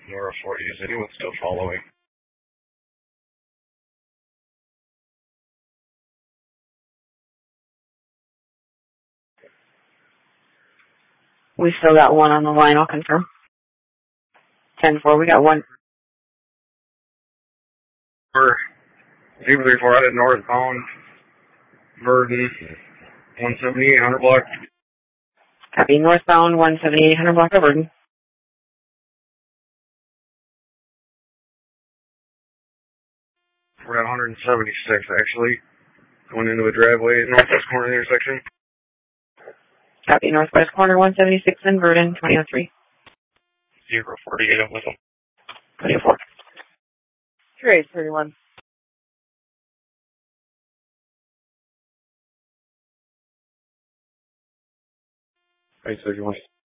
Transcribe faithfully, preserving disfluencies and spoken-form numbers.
Nora forty, is anyone still following? We still got one on the line, I'll confirm. ten four, we got one. For zero three four, headed northbound, Verdon, one seventy-eight hundred block. Copy, northbound, one seventy-eight hundred block of Verdon. We're at one seventy-six, actually. Going into a driveway, northwest corner of the intersection. Copy, northwest corner, one seventy-six in Verdon, twenty oh three. zero forty-eight, I'm with them. twenty oh four. Three thirty-one. eight thirty-one.